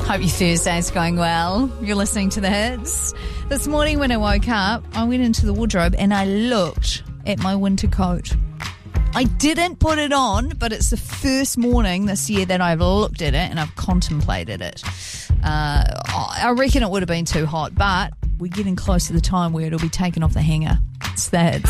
Hope your Thursday's going well. You're listening to The Hits. This morning when I woke up, I went into the wardrobe and I looked at my winter coat. I didn't put it on, but it's the first morning this year that I've looked at it and I've contemplated it. I reckon it would have been too hot, but we're getting close to the time where it'll be taken off the hanger. It's The Hits.